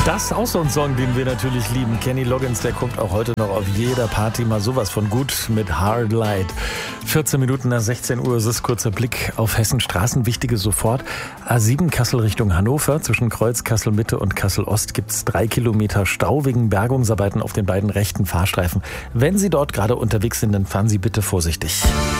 Das ist auch so ein Song, den wir natürlich lieben. Kenny Loggins, der kommt auch heute noch auf jeder Party mal sowas von gut mit Hard Light. 14 Minuten nach 16 Uhr ist es, kurzer Blick auf Hessens Straßen. Wichtige sofort. A7 Kassel Richtung Hannover. Zwischen Kreuz Kassel Mitte und Kassel Ost gibt es 3 Kilometer Stau wegen Bergungsarbeiten auf den beiden rechten Fahrstreifen. Wenn Sie dort gerade unterwegs sind, dann fahren Sie bitte vorsichtig.